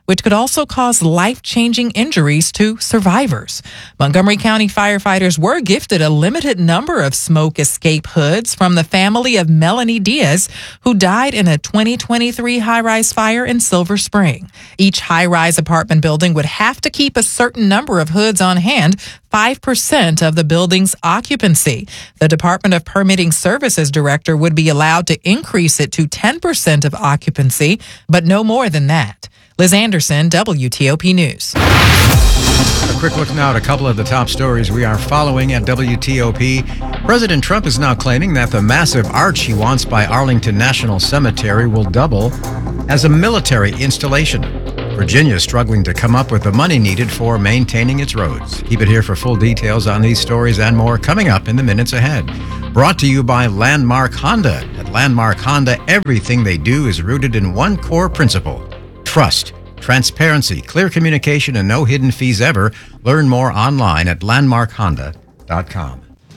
which could also cause life-changing injuries to survivors. Montgomery County firefighters were gifted a limited number of smoke escape hoods from the family of Melanie Diaz, who died in a twenty twenty-three high-rise fire in Silver Spring. Each high-rise apartment building would have to keep a certain number of hoods on hand, five percent of the building's occupancy. The Department of Permitting Services director would be allowed to increase it to ten percent of occupancy, but no more than that. Liz Anderson, W T O P News. A quick look now at a couple of the top stories we are following at W T O P. President Trump is now claiming that the massive arch he wants by Arlington National Cemetery will double as a military installation. Virginia is struggling to come up with the money needed for maintaining its roads. Keep it here for full details on these stories and more coming up in the minutes ahead. Brought to you by Landmark Honda. At Landmark Honda, everything they do is rooted in one core principle: trust, transparency, clear communication, and no hidden fees ever. Learn more online at landmark honda dot com.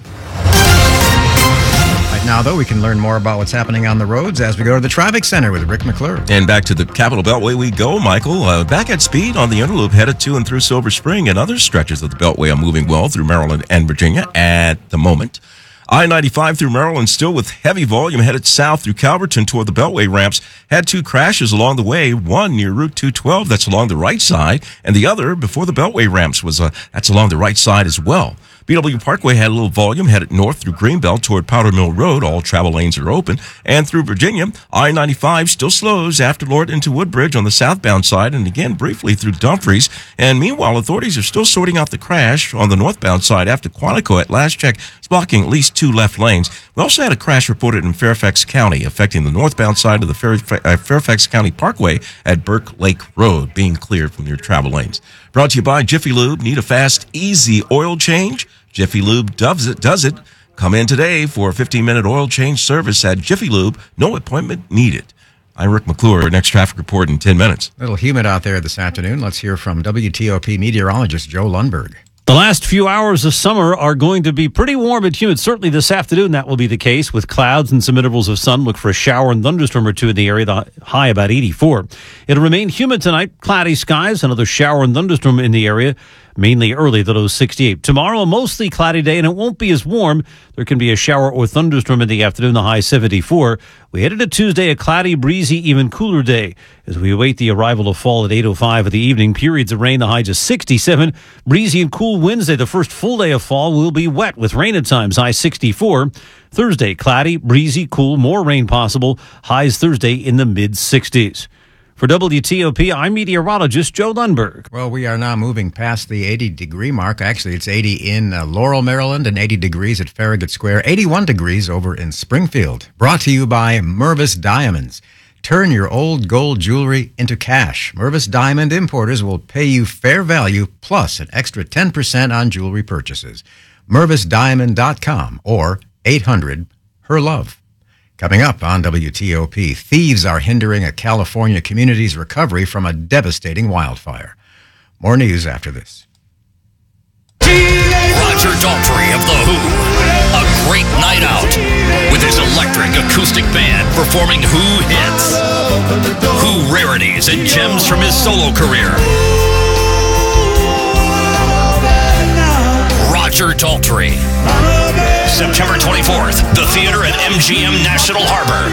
Right now, though, we can learn more about what's happening on the roads as we go to the traffic center with Rick McClure. And back to the Capital Beltway we go, Michael. Uh, back at speed on the Interloop headed to and through Silver Spring, and other stretches of the Beltway are moving well through Maryland and Virginia at the moment. I ninety-five through Maryland still with heavy volume headed south through Calverton toward the Beltway ramps. Had two crashes along the way, one near Route two twelve, that's along the right side, and the other before the Beltway ramps was uh, that's along the right side as well. B W Parkway had a little volume headed north through Greenbelt toward Powder Mill Road. All travel lanes are open. And through Virginia, I ninety-five still slows after Lord into Woodbridge on the southbound side, and again briefly through Dumfries. And meanwhile, authorities are still sorting out the crash on the northbound side after Quantico at last check is blocking at least two left lanes. We also had a crash reported in Fairfax County affecting the northbound side of the Fairfax County Parkway at Burke Lake Road, being cleared from your travel lanes. Brought to you by Jiffy Lube. Need a fast, easy oil change? Jiffy Lube does it. Does it. Come in today for a fifteen-minute oil change service at Jiffy Lube. No appointment needed. I'm Rick McClure. Next traffic report in ten minutes. A little humid out there this afternoon. Let's hear from W T O P meteorologist Joe Lundberg. The last few hours of summer are going to be pretty warm and humid. Certainly this afternoon, that will be the case with clouds and some intervals of sun. Look for a shower and thunderstorm or two in the area, the high about eighty-four. It'll remain humid tonight, cloudy skies, another shower and thunderstorm in the area, mainly early, the low sixty-eight. Tomorrow, a mostly cloudy day, and it won't be as warm. There can be a shower or thunderstorm in the afternoon, the high seventy-four. We headed to Tuesday, a cloudy, breezy, even cooler day as we await the arrival of fall at eight oh five of the evening. Periods of rain, the high just sixty-seven. Breezy and cool Wednesday, the first full day of fall, will be wet with rain at times, high sixty-four. Thursday, cloudy, breezy, cool, more rain possible. Highs Thursday in the mid-sixties. For W T O P, I'm meteorologist Joe Lundberg. Well, we are now moving past the eighty-degree mark. Actually, it's eighty in uh, Laurel, Maryland, and eighty degrees at Farragut Square, eighty-one degrees over in Springfield. Brought to you by Mervis Diamonds. Turn your old gold jewelry into cash. Mervis Diamond Importers will pay you fair value plus an extra ten percent on jewelry purchases. mervis diamond dot com or eight hundred, H E R LOVE. Coming up on W T O P, thieves are hindering a California community's recovery from a devastating wildfire. More news after this. Roger Daltrey of The Who. A great night out with his electric acoustic band performing Who hits, Who rarities and gems from his solo career. Roger Daltrey. September twenty-fourth, the theater at M G M National Harbor.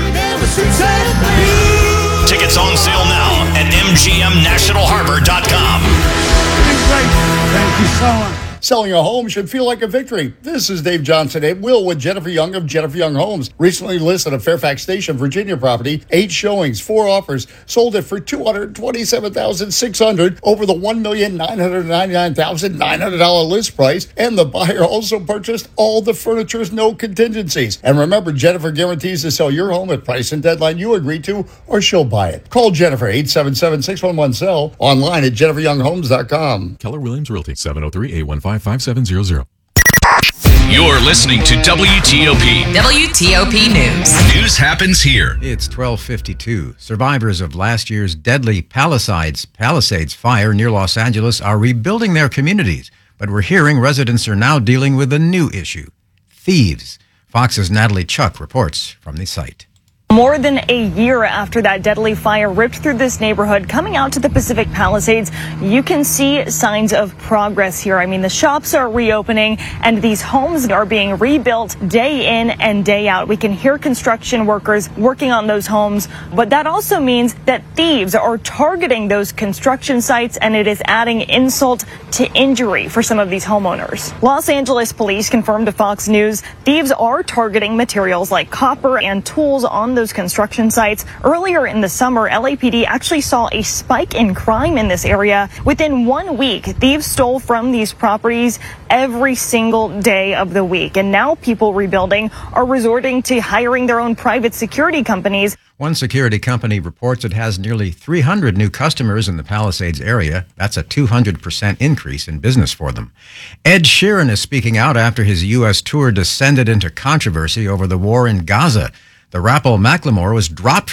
Tickets on sale now at m g m national harbor dot com. Thank you so much. Selling a home should feel like a victory. This is Dave Johnson at Will with Jennifer Young of Jennifer Young Homes. Recently listed a Fairfax Station, Virginia property. Eight showings, four offers. Sold it for two hundred twenty-seven thousand six hundred dollars over the one million nine hundred ninety-nine thousand nine hundred dollars list price. And the buyer also purchased all the furnitures, no contingencies. And remember, Jennifer guarantees to sell your home at price and deadline you agree to, or she'll buy it. Call Jennifer, eight seven seven, six one one, S E L L, online at jennifer young homes dot com. Keller Williams Realty, seven oh three, eight one five, five seven zero zero. You're listening to W T O P. W T O P News. News happens here. It's twelve fifty-two. Survivors of last year's deadly Palisades, Palisades fire near Los Angeles are rebuilding their communities. But we're hearing residents are now dealing with a new issue: thieves. Fox's Natalie Chuck reports from the site. More than a year after that deadly fire ripped through this neighborhood, coming out to the Pacific Palisades, you can see signs of progress here. I mean, the shops are reopening and these homes are being rebuilt day in and day out. We can hear construction workers working on those homes, but that also means that thieves are targeting those construction sites, and it is adding insult to injury for some of these homeowners. Los Angeles police confirmed to Fox News thieves are targeting materials like copper and tools on those construction sites. Earlier in the summer, L A P D actually saw a spike in crime in this area. Within one week, thieves stole from these properties every single day of the week. And now people rebuilding are resorting to hiring their own private security companies. One security company reports it has nearly three hundred new customers in the Palisades area. That's a two hundred percent increase in business for them. Ed Sheeran is speaking out after his U S tour descended into controversy over the war in Gaza. The rapper Macklemore was dropped